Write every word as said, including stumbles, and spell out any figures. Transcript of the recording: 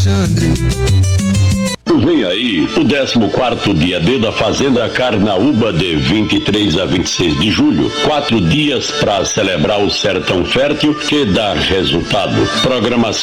Alexandre. Vem aí o décimo quarto dia D da Fazenda Carnaúba, de vinte e três a vinte e seis de julho. Quatro dias para celebrar o sertão fértil que dá resultado. Programação